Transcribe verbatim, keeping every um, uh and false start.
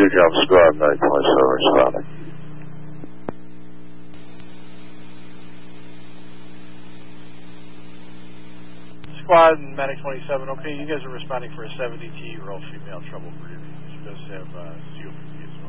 jump squad, nine twenty-seven responding. Squad and Medic twenty-seven, okay, you guys are responding for a seventy T year old female trouble breathing. She does have uh, C O P D as well.